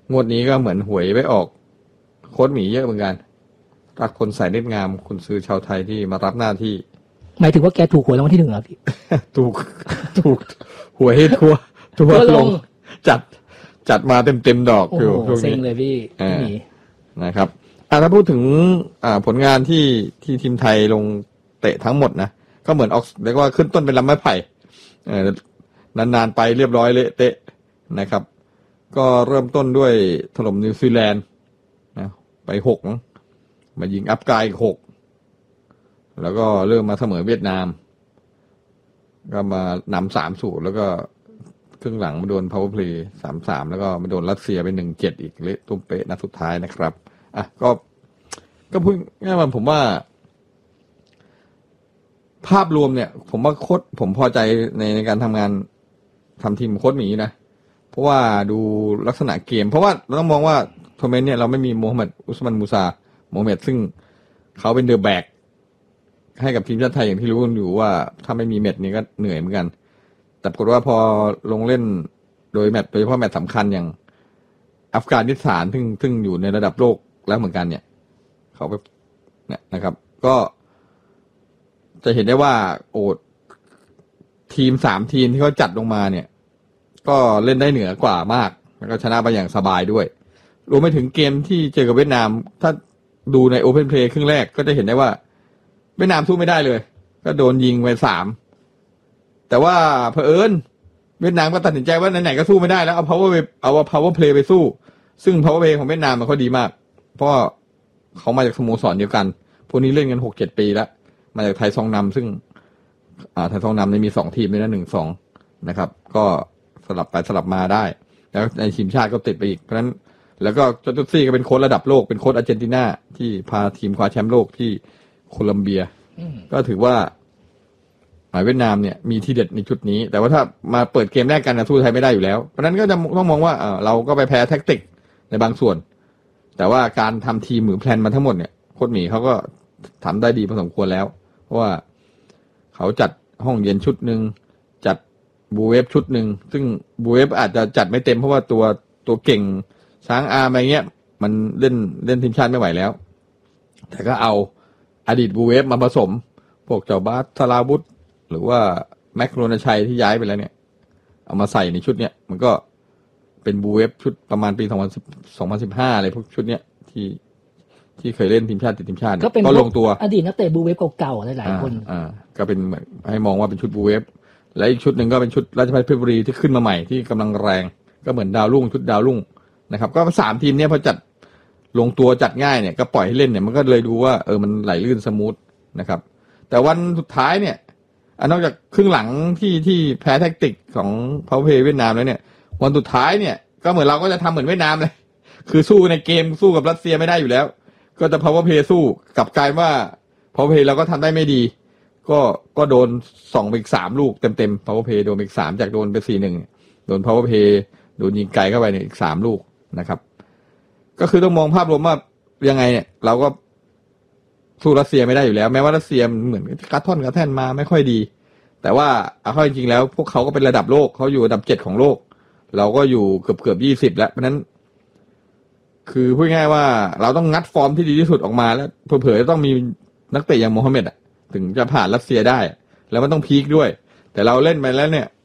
งวดนี้ก็เหมือนหวยไปออกโค้ชหมีเยอะเหมือนกันรักคนใส่เน็ตงามคุณซื้อชาวไทยที่มารับหน้าที่หมายถึงว่าแกถูกหวยรางวัลที่ 1เหรอพี่ถูกหวยให้ทั่วลงจัดมาเต็มดอกอยู่ช่วงนี้เซ็งเลยพี่นะครับถ้าพูดถึงผลงานที่ทีมไทยลงเตะทั้งหมดนะก็เหมือนออกเรียกว่าขึ้นต้นเป็นลำไม้ไผ่นานๆไปเรียบร้อยเละเตะนะครับก็เริ่มต้นด้วยถล่มนิวซีแลนด์นะไป6มายิงอัฟกานอีก6แล้วก็เริ่มมาเสมอเวียดนามก็มานำ3-0แล้วก็ครึ่งหลังมาโดน power play 3-3แล้วก็มาโดนรัสเซียไป 1-7 อีกเละตุ้มเป๊ะนัดสุดท้ายนะครับก็พูดง่ายๆผมว่าภาพรวมเนี่ยผมว่าผมพอใจในการทำงานทำทีมโค้ชหมีนะเพราะว่าดูลักษณะเกมเพราะว่าเราต้องมองว่าทัวร์นาเมนต์เนี่ยเราไม่มีโมฮัมหมัดอุสมันมูซาโมฮัมหมัดซึ่งเขาเป็นเดอะแบกให้กับทีมชาติไทยอย่างที่รู้กันอยู่ว่าถ้าไม่มีเม็ดนี้ก็เหนื่อยเหมือนกันแต่ปรากฏว่าพอลงเล่นโดยเฉพาะแมตช์สำคัญอย่างอัฟกานิสถานซึ่งอยู่ในระดับโลกแล้วเหมือนกันเนี่ยเขาเนี่ยนะครับก็จะเห็นได้ว่าทีม3ทีมที่เขาจัดลงมาเนี่ยก็เล่นได้เหนือกว่ามากแล้วก็ชนะไปอย่างสบายด้วยรวมไปถึงเกมที่เจอกับเวียดนามถ้าดูในโอเพ่นเพลย์ครึ่งแรกก็จะเห็นได้ว่าเวียดนามสู้ไม่ได้เลยก็โดนยิงไป3แต่ว่าเผอิญเวียดนามก็ตัดสินใจว่าไหนๆก็สู้ไม่ได้แล้วเอา power play ไปสู้ซึ่ง power play ของเวียดนามมันก็ดีมากเพราะเขามาจากสโมสรเดียวกันพวกนี้เล่นกัน 6-7 ปีแล้วมาจากไทยซองนำซึ่งไทยซองนำเนี่ยมี2ทีมด้วยนะ 1-2 นะครับก็สลับไปสลับมาได้แล้วในทีมชาติก็ติดไปอีกเพราะฉะนั้นแล้วก็จอร์จซี่ก็เป็นโค้ชระดับโลกเป็นโค้ชอาร์เจนตินาที่พาทีมคว้าแชมป์โลกที่โคลัมเบียก็ถือว่าเวียดนามเนี่ยมีที่เด็ดในชุดนี้แต่ว่าถ้ามาเปิดเกมแรกกันสู้ไทยไม่ได้อยู่แล้วเพราะฉะนั้นก็จะต้องมองว่าเราก็ไปแพ้แท็กติกในบางส่วนแต่ว่าการทำทีมหรือแพลนมาทั้งหมดเนี่ยโค้ชหมีเขาก็ทำได้ดีพอสมควรแล้วเพราะว่าเขาจัดห้องเย็นชุดหนึ่งจัดบูเวฟชุดหนึ่งซึ่งบูเวฟอาจจะจัดไม่เต็มเพราะว่าตัวเก่งช้างอาร์มอะไรเงี้ยมันเล่นทีมชาติไม่ไหวแล้วแต่ก็เอาอดีตบูเวฟมาผสมพวกเจ้าบาสธราวุธหรือว่าแม็กโรนชัยที่ย้ายไปแล้วเนี่ยเอามาใส่ในชุดเนี้ยมันก็เป็นบูเวฟชุดประมาณปี2015อะไรพวกชุดเนี้ยที่เคยเล่นทีมชาติติดทีมชาติก็ลงตัวอดีตนักเตะบูเวฟเก่าๆหลายๆคนก็เป็นให้มองว่าเป็นชุดบูเวฟและอีกชุดหนึ่งก็เป็นชุดราชภัฏเพชรบุรีที่ขึ้นมาใหม่ที่กำลังแรงก็เหมือนดาวรุ่งชุดดาวรุ่งนะครับก็3ทีมเนี้ยพอจัดลงตัวจัดง่ายเนี่ยก็ปล่อยให้เล่นเนี่ยมันก็เลยดูว่ามันไหลลื่นสมูทนะครับแต่วันสุดท้ายเนี่ยนอกจากครึ่งหลังที่แพ้แท็กติกของเพาเพเวียดนามแล้วเนี่ยวันสุดท้ายเนี่ยก็เหมือนเราก็จะทำเหมือนเวียดนามเลยคือสู้ในเกมสู้กับรัสเซียไม่ได้อยู่แล้วก็จะ power play สู้กับกลายว่า power play เราก็ทำได้ไม่ดีก็โดน2ไปอีก3ลูกเต็มๆ power play โดนอีก3จากโดนไป 4-1 โดน power play โดนยิงไกลเข้าไปเนี่ยอีก3ลูกนะครับก็คือต้องมองภาพรวมว่ายังไงเนี่ยเราก็สู้รัสเซียไม่ได้อยู่แล้วแม้ว่ารัสเซียเหมือนกระท่อนกระแท่นมาไม่ค่อยดีแต่ว่าเอาเข้าจริงๆแล้วพวกเขาก็เป็นระดับโลกเขาอยู่อันดับ7ของโลกเราก็อยู่เกือบ20แล้วเพราะนั้นคือพูดง่ายว่าเราต้องงัดฟอร์มที่ดีที่สุดออกมาแล้วเผลอๆจะต้องมีนักเตะอย่างโมฮัมเหม็ดถึงจะผ่านรัสเซียได้แล้วมันต้องพีคด้วยแต่เราเล่นไปแล้วเนี่ย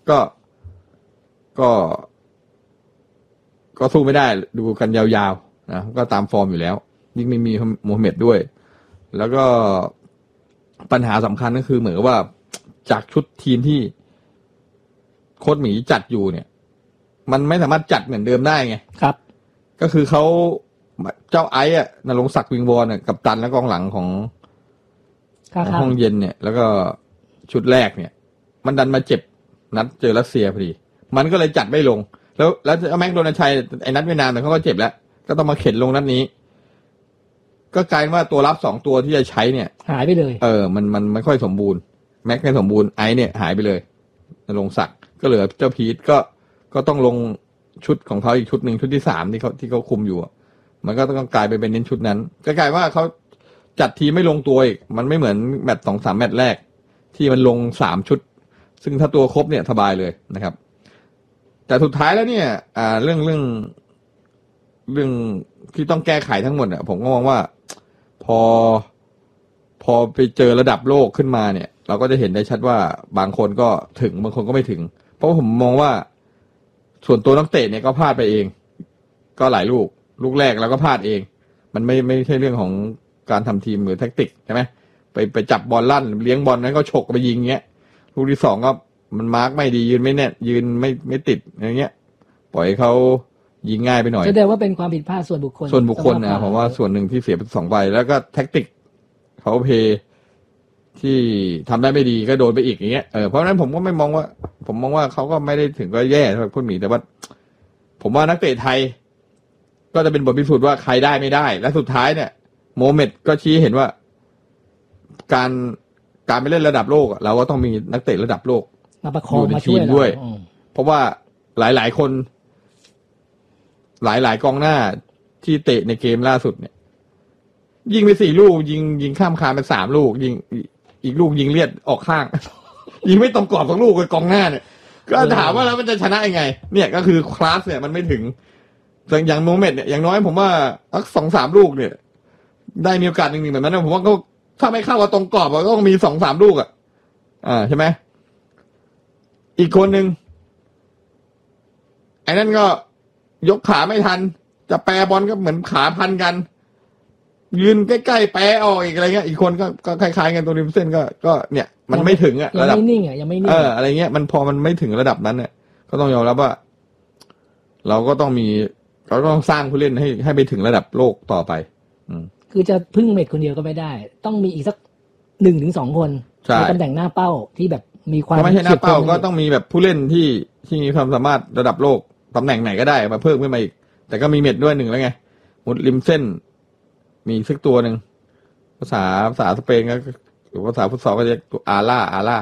ก็สู้ไม่ได้ดูกันยาวๆนะก็ตามฟอร์มอยู่แล้วยิ่งไม่มีโมฮัมเหม็ดด้วยแล้วก็ปัญหาสำคัญก็คือเหมือนว่าจากชุดทีมที่โค้ชหมีจัดอยู่เนี่ยมันไม่สามารถจัดเหมือนเดิมได้ไงครับก็คือเขาเจ้าไอ้นรงค์ศักดิ์วิงวอนกัปตันและกองหลังของห้องเย็นเนี่ยแล้วก็ชุดแรกเนี่ยมันดันมาเจ็บนัดเจอรัสเซียพอดีมันก็เลยจัดไม่ลงแล้วแม็กโดนัลชัยไอ้นัดเวียดนามเนี่ยเขาก็เจ็บแล้วก็ต้องมาเข็นลงนัดนี้ก็กลายว่าตัวรับ2ตัวที่จะใช้เนี่ยหายไปเลยมันไม่ค่อยสมบูรณ์แม็กไม่สมบูรณ์ไอ้เนี่ยหายไปเลยนรงค์ศักดิ์ก็เหลือเจ้าพีทก็ต้องลงชุดของเขาอีกชุดหนึ่งชุดที่3ที่เขาคุมอยู่มันก็ต้องกลายไปเป็นเน้นชุดนั้นก็กลายว่าเขาจัดทีไม่ลงตัวอีกมันไม่เหมือนแมตช์ 2-3 แมตช์แรกที่มันลง3ชุดซึ่งถ้าตัวครบเนี่ยสบายเลยนะครับแต่สุดท้ายแล้วเนี่ยเรื่องเรื่องที่ต้องแก้ไขทั้งหมดอ่ะผมก็มองว่าพอไปเจอระดับโลกขึ้นมาเนี่ย เราก็จะเห็นได้ชัดว่าบางคนก็ถึงบางคนก็ไม่ถึง เพราะผมมองว่าส่วนตัวนักเตะเนี่ยก็พลาดไปเอง ก็หลายลูกแรกเราก็พลาดเอง มันไม่ใช่เรื่องของการทำทีมหรือแท็กติกใช่ไหมไปจับบอลลั่นเลี้ยงบอลนั้นก็ฉกไปยิงเงี้ยลูกที่สองก็มันมาร์กไม่ดียืนไม่แน่นยืนไม่ติดอย่างเงี้ยปล่อยเขายิงง่ายไปหน่อยแสดงว่าเป็นความผิดพลาดส่วนบุคคลนะผมว่าส่วนหนึ่งที่เสียไป2 ใบแล้วก็แท็กติกเขาเพย์ที่ทำได้ไม่ดีก็โดนไปอีกอย่างเงี้ยเพราะฉะนั้นผมก็ไม่มองว่าผมมองว่าเขาก็ไม่ได้ถึงก็แย่สำหรับพวกหมีแต่ว่าผมว่านักเตะไทยก็จะเป็นบทพิสูจน์ว่าใครได้ไม่ได้และสุดท้ายเนี่ยโมเมดก็ชี้เห็นว่าการไปเล่นระดับโลกเราก็ต้องมีนักเตะระดับโลกมาประคองมาช่วยด้วยเพราะว่าหลายคนหลายกองหน้าที่เตะในเกมล่าสุดเนี่ยยิงไป4 ลูกยิงข้ามคานไป3 ลูกยิงอีกลูกยิงเลียดออกข้าง ยิงไม่ตรงกรอบ2 ลูกเลยกองหน้าเนี่ยก็ถามว่าแล้วมันจะชนะยังไงเนี่ยก็คือคลาสเนี่ยมันไม่ถึงอย่างโมเมดเนี่ยอย่างน้อยผมว่าสัก2-3 ลูกเนี่ยได้มีโอกาส1-1แบบนั้นผมว่าก็ถ้าไม่เข้ากับตรงกรอบก็ต้องมี2-3 ลูกใช่ไหมอีกคนหนึ่งไอ้นั่นก็ยกขาไม่ทันจะแปรบอลก็เหมือนขาพันกันยืนใกล้ๆแปรออกอีกอะไรเงี้ยอีกคนก็คล้ายๆกันตัวริมเส้นก็เนี่ยมันไม่ถึงระดับยังไม่นิ่งยังไม่นิ่งอะไรเงี้ยมันพอมันไม่ถึงระดับนั้นเนี่ยก็ต้องยอมรับว่าเราก็ต้องสร้างผู้เล่นให้ไปถึงระดับโลกต่อไปคือจะพึ่งเมทคนเดียวก็ไม่ได้ต้องมีอีกสัก1-2 คนในตำแหน่งหน้าเป้าที่แบบมีความไม่ใช่หน้าเป้าก็ต้องมีแบบผู้เล่นที่มีความสามารถระดับโลกตำแหน่งไหนก็ได้มาเพิ่มขึ้นมาอีกแต่ก็มีเม็ดด้วย1แล้วไงมุดริมเส้นมีสักตัวหนึ่งภาษาสเปนก็หรือภาษาฟุตซอลก็เรียกตัวอาร่า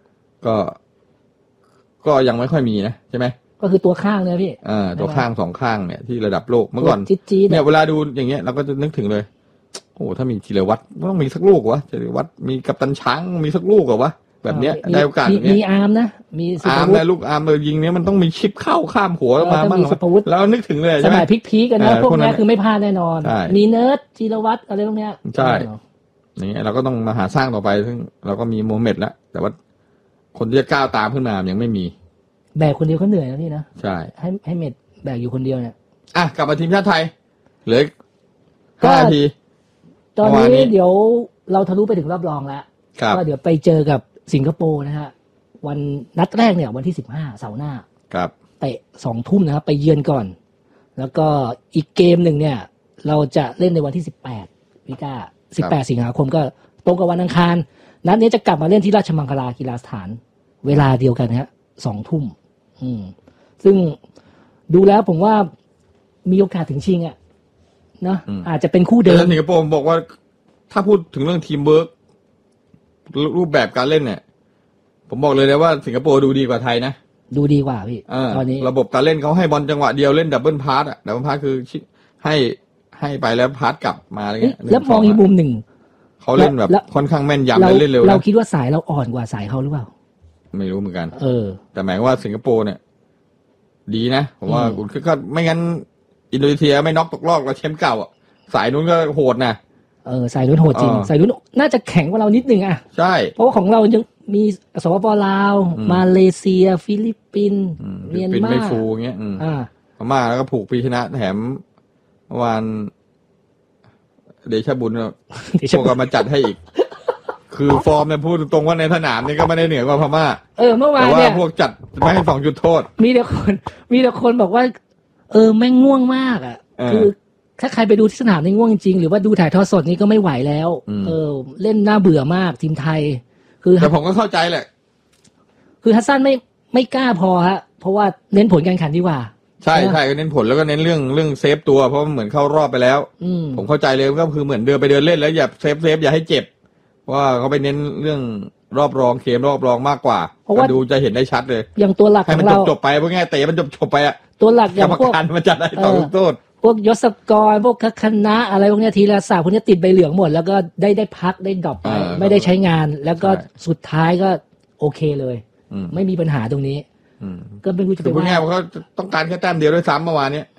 ก็ยังไม่ค่อยมีนะใช่ไหมก็คือตัวข้างเนี่ยพี่ตัวข้าง2 ข้างเนี่ยที่ระดับโลกเมื่อก่อนเนี่ยเวลาดูอย่างเงี้ยเราก็จะนึกถึงเลยโอ้ถ้ามีจิรวัตรต้องมีสักลูกวะจิรวัตรมีกัปตันช้างมีสักลูกเหรอวะแบบเนี้ยได้โอกาสอย่างเงี้ยมีอาร์มนะมีอาร์มนะลูกอาร์มเลยยิงเนี้ยมันต้องมีชิปเข้าข้ามหัวมาบ้างแล้วนึกถึงเลยใช่ไหมสมัยพีคกันนะพวกนี้คือไม่พลาดแน่นอนมีเนิร์ดจิรวัตรอะไรพวกเนี้ยใช่อย่างเงี้ยเราก็ต้องมาหาสร้างต่อไปซึ่งเราก็มีโมเมดแล้วแต่ว่าคนที่จะก้าวตามขึ้นมายังไม่มีแบกคนเดียวก็เหนื่อยนะพี่นะใช่ให้เมดแบกอยู่คนเดียวเนี่ยกลับมาทีมชาติไทยเหลือ5 นาทีตอนนี้เดี๋ยวเราทะลุไปถึงรอบรองแล้วก็เดี๋ยวไปเจอกับสิงคโปร์นะฮะวันนัดแรกเนี่ยวันที่15เสาร์หน้าเตะ20 ทุ่มนะครับไปเยือนก่อนแล้วก็อีกเกมหนึ่งเนี่ยเราจะเล่นในวันที่18พี่ก้า18 สิงหาคมก็ตรงกับวันอังคารนัดนี้จะกลับมาเล่นที่ราชมังคลากีฬาสถานเวลาเดียวกันฮะ20 ทุ่มซึ่งดูแล้วผมว่ามีโอกาสถึงชิงนะอาจจะเป็นคู่เดิมสิงคโปร์บอกว่าถ้าพูดถึงเรื่องทีมเวิร์กรูปแบบการเล่นเนี่ยผมบอกเลยนะว่าสิงคโปร์ดูดีกว่าไทยนะดูดีกว่าพี่ตอนนี้ระบบการเล่นเขาให้บอลจังหวะเดียวเล่นดับเบิลพาสดับเบิลพาสคือให้ไปแล้วพาสกลับมาอะไรเงี้ยแล้วมองอีกมุมหนึ่งเขาเล่นแบบค่อนข้างแม่นยำเล่นเร็วเราคิดว่าสายเราอ่อนกว่าสายเขาหรือเปล่าไม่รู้เหมือนกันแต่หมายว่าสิงคโปร์เนี่ยดีนะผมว่าก็ไม่งั้นอินโดนีเซียไม่น็อกตกรอบกับแชมป์เก่าสายนู้นก็โหดนะสายนู้นโหดจริงสายนู้นน่าจะแข็งกว่าเรานิดนึงใช่เพราะว่าของเรายังมีสปป.ลาวมาเลเซียฟิลิปปินส์เมียนมาไม่ฟูเงี้ยพม่าแล้วก็ผูกปีชนะแถมเมื่อวานเดชบุญพวกก็มาจัดให้อีกคือฟอร์มเนี่ยพูดตรงว่าในสนามนี่ก็ไม่ได้เหนือกว่าพม่าเมื่อวานเนี่ยแต่ว่าพวกจัดไม่ให้2 จุดโทษมีแต่คนบอกว่าแม่งง่วงมากคือถ้าใครไปดูที่สนามนี่ง่วงจริงหรือว่าดูถ่ายทอดสดนี่ก็ไม่ไหวแล้วเล่นน่าเบื่อมากทีมไทยคือแต่ผมก็เข้าใจแหละคือฮัสซันไม่กล้าพอฮะเพราะว่าเน้นผลการแข่งดีกว่าใช่ก็เน้นผลแล้วก็เน้นเรื่องเซฟตัวเพราะเหมือนเข้ารอบไปแล้วผมเข้าใจเลยก็คือเหมือนเดินไปเดินเล่นแล้วอย่าเซฟอย่าให้เจ็บว่าเขาไปเน้นเรื่องรอบรองเกมรอบรองมากกว่าก็ดูจะเห็นได้ชัดเลยอย่างตัวหลักของเราจบไปพวกง่ายเตะมันจบไปตัวหลักอย่างพวกมันจะได้ต่อลูกโทษพวกยศกรพวกคณะอะไรพวกนี้ทีละสาวพวกนี้ติดใบเหลืองหมดแล้วก็ได้พักได้ดรอปไปไม่ได้ใช้งานแล้วก็สุดท้ายก็โอเคเลยไม่มีปัญหาตรงนี้ก็ไม่รู้จะเป็นว่าง่ายๆเขาต้องการแค่แต้มเดียวด้วยซ้ำเมื่อวานนี้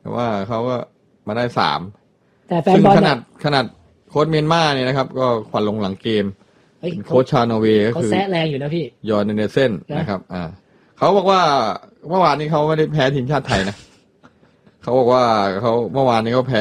แต่ว่าเขาก็มาได้3 แต่แฟนบอลขนาดโค้ชเมียนมาเนี่ยนะครับก็ขวัญลงหลังเกมเป็นโค้ชชาวนอร์เวย์ก็คือเขาแซะแรงอยู่นะพี่ยอนเนเซนนะครับเขาบอกว่าเมื่อวานนี้เขาไม่ได้แพ้ทีมชาติไทยนะเขาบอกว่าเขาเมื่อวานนี้เขาแพ้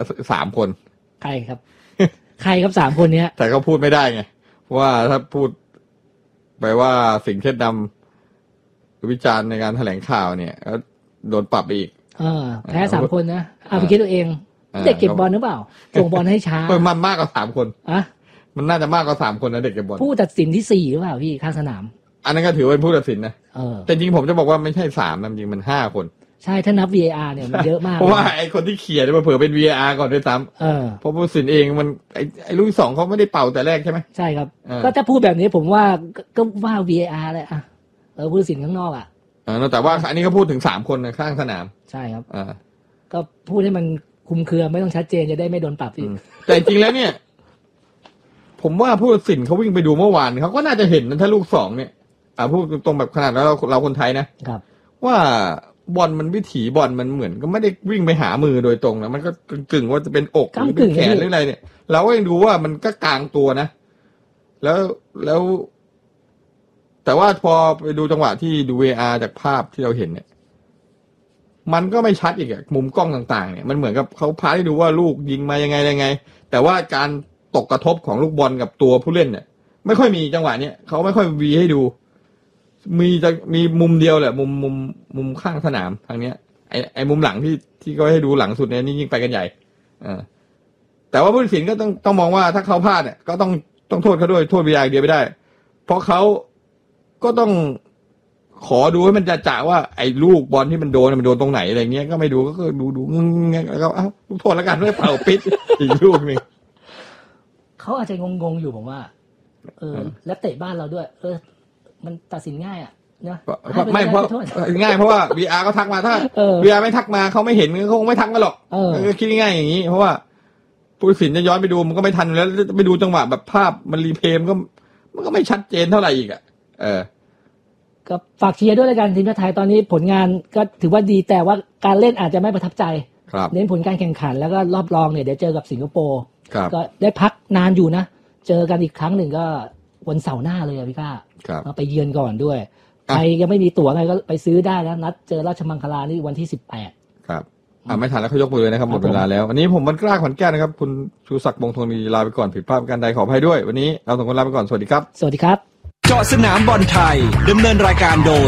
3 คนใครครับ ใครครับ3 คนเนี้ยแต่เขาพูดไม่ได้ไงเพราะว่าถ้าพูดไปว่าสิ่งเท็จดำวิจารณ์ในการแถลงข่าวเนี่ยโดนปรับอีกแพ้3 คนนะเอาไปคิดตัวเองเด็กเก็บบอลหรือเปล่าส่งบอลให้ช้ามันมากกว่า3 คนมันน่าจะมากกว่า3 คนนะเด็กเก็บบอลผู้ตัดสินที่4หรือเปล่าพี่ข้างสนามอันนั้นก็ถือเป็นผู้ตัดสินนะแต่จริงผมจะบอกว่าไม่ใช่3นะจริงมัน5 คนใช่ถ้านับ VAR เนี่ยมันเยอะมากเพราะว่าไอ้คนที่เขียนมันเผื่อเป็น VAR ก่อนด้วยซ้ำเพราะผู้ตัดสินเองมันไอ้ลูกที่2เขาไม่ได้เป่าแต่แรกใช่ไหมใช่ครับก็ถ้าพูดแบบนี้ผมว่าก็ว่า VAR เลยผู้ตัดสินข้างนอกแต่ว่าอันนี้เขาพูดถึง3 คนข้างสนามใช่ครับก็พูดให้มันคุมเครือไม่ต้องชัดเจนจะได้ไม่โดนปรับอีกแต่จริงแล้วเนี่ยผมว่าผู้ตัดสินเขาวิ่งไปดูเมื่อวานเขาก็น่าจะเห็นนะถ้าลูก2เนี่ยพูดตรงแบบขนาดเราคนไทยนะครับว่าบอลมันวิถีบอลมันเหมือนก็ไม่ได้วิ่งไปหามือโดยตรงนะมันก็กึ่งว่าจะเป็นอกหรือเป็นแขนหรืออะไรเนี่ยเราก็ยังดูว่ามันก็กลางตัวนะแล้วแต่ว่าพอไปดูจังหวะที่ดู VAR จากภาพที่เราเห็นเนี่ยมันก็ไม่ชัดอีกมุมกล้องต่างๆเนี่ยมันเหมือนกับเขาพาให้ดูว่าลูกยิงมายังไงแต่ว่าการตกกระทบของลูกบอลกับตัวผู้เล่นเนี่ยไม่ค่อยมีจังหวะเนี้ยเขาไม่ค่อยวีให้ดูมีมุมเดียวแหละมุมข้างสนามทางเนี้ยไอ้มุมหลังที่ก็ให้ดูหลังสุดเนี่ยนี่ยิ่งไปกันใหญ่แต่ว่าผู้ตัดสินก็ต้องมองว่าถ้าเขาพลาดเนี่ยก็ต้องโทษเขาด้วยโทษ VAR เดียวไม่ได้เพราะเขาก็ต้องขอดูให้มันจะว่าไอ้ลูกบอลที่มันโดนตรงไหนอะไรเงี้ยก็ไม่ดูก็ดูงแล้วก็ลูกโทษแล้วกันไม่เป่าปิดอีกลูกนึงเขาอาจจะงงอยู่ผมว่าแล้วเตะบ้านเราด้วยมันตัดสินง่ายนะไม่เพราะง่ายเพราะว่า VR ก็ทักมาถ้า VR ไม่ทักมาเขาไม่เห็นเขาคงไม่ทักมาหรอกก็คิดง่ายอย่างนี้เพราะว่าผู้ตัดสินจะย้อนไปดูมันก็ไม่ทันแล้วไปดูจังหวะแบบภาพมันรีเพลย์มันก็ไม่ชัดเจนเท่าไหร่อีกก็ฝากเชียร์ด้วยแล้วกันทีมชาติไทยตอนนี้ผลงานก็ถือว่าดีแต่ว่าการเล่นอาจจะไม่ประทับใจเน้นผลการแข่งขันแล้วก็รอบรองเนี่ยเดี๋ยวเจอกับสิงคโปร์ก็ได้พักนานอยู่นะเจอกันอีกครั้งหนึ่งก็วันเสาร์หน้าเลยพี่ก้าไปเยือนก่อนด้วยใครยังไม่มีตั๋วไงก็ไปซื้อได้แล้วนัดเจอราชมังคลานี่วันที่18ครับไม่ทันแล้วเขายกมือเลยนะครับหมดเวลาแล้ววันนี้ผมวันกล้าขวัญแก้วนะครับคุณชูศักดิ์ วงศ์ทองดีลาไปก่อนผิดพลาดการใดขออภัยด้วยวันนี้เราสองคนลาไปก่อนสวัสดีครับสวัสดีครับเจาะสนามบอลไทยดำเนินรายการโดย